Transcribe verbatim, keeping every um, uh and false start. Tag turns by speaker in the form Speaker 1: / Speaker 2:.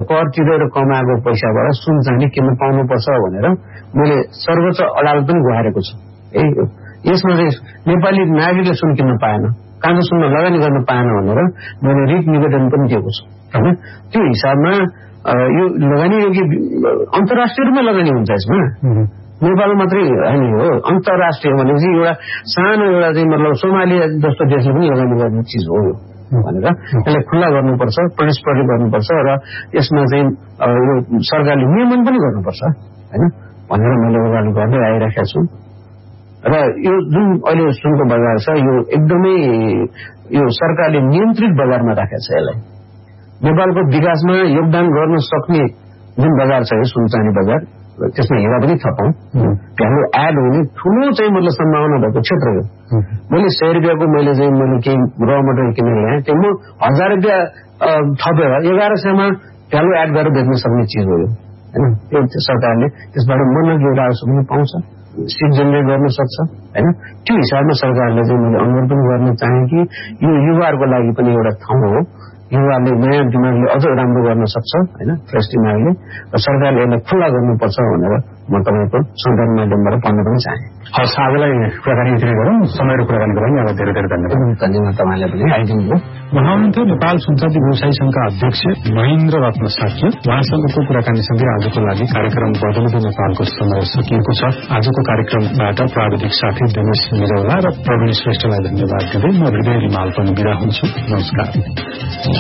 Speaker 1: कर तिरेर कमाएको पैसाबाट सुन चाँदी किन पाउनुपर्छ भनेर मैले सर्वोच्च अदालत पनि गुहारेको छु। है यसमा चाहिँ नेपाली नागरिकले सुन किन्न पाएन, काँचो सुनमा लगानी गर्न पाएन भनेर मैले रिट निवेदन पनि दिएको छु हैन। त्यो हिसाबमा यो लगानी योग्य अन्तर्राष्ट्रिय रूपमा लगानी हुन्छ यसमा, नेपाल मात्रै हैन हो। अन्तर्राष्ट्रिय भनेपछि एउटा सानो एउटा चाहिँ मतलब सोमालिया जस्तो देशले पनि लगानी गर्ने चिज हो यो भनेर यसलाई खुल्ला गर्नुपर्छ, प्रतिस्पर्धी गर्नुपर्छ र यसमा चाहिँ यो सरकारले नियमन पनि गर्नुपर्छ हैन भनेर मैले अगाडि गर्दै आइरहेको छु। र यो जुन अहिले सुनको बजार छ यो एकदमै यो सरकारले नियन्त्रित बजारमा राखेको छ। यसलाई नेपालको विकासमा योगदान गर्न सक्ने जुन बजार छ यो सुनचाँदी बजार, त्यसमा हेरा पनि थपौँ भ्यालु एड हुने ठुलो चाहिँ मतलब सम्भावना भएको क्षेत्र हो। मैले सय रुपियाँको मैले चाहिँ मैले केही र मटेरियल किनेर ल्याएँ, त्यो म हजार रुपियाँ थपेर एघार सयमा भ्यालु एड गरेर बेच्न सक्ने चिज हो यो हैन। त्यो सरकारले त्यसबाट मनकी एउटा राजस्व पनि पाउँछ, सिट जेनेरेट गर्न सक्छ हैन। त्यो हिसाबमा सरकारले चाहिँ मैले अनुरोध पनि गर्न चाहेँ कि यो युवाहरूको लागि पनि एउटा ठाउँ हो, युवाले नयाँ दिमागले अझ राम्रो गर्न सक्छ हैन, फ्रेस दिमागले, र सरकारले यसलाई खुल्ला गर्नुपर्छ भनेर म तपाईँको सञ्चार माध्यमबाट भन्न पनि चाहेँ।
Speaker 2: हस्, आजलाई कुराकानी यति गरौँ, समय र कुराकानी गरौँ। यहाँलाई धेरै धेरै धन्यवाद।
Speaker 1: धन्यवाद तपाईँलाई पनि आइदिनुभयो।
Speaker 2: उहाँ हुनुहुन्थ्यो नेपाल सुनचाँदी व्यवसायी संघका अध्यक्ष महेन्द्र रत्न साक्य। उहाँसँगको कुराकानीसँगै आजको लागि कार्यक्रम बदलिँदो नेपालको समय सकिएको छ। आजको कार्यक्रमबाट प्राविधिक साथी दिनेश मिरौला र प्रवीण श्रेष्ठलाई धन्यवाद दिँदै म हृदय रिमाल पनि बिदा हुन्छु। नमस्कार।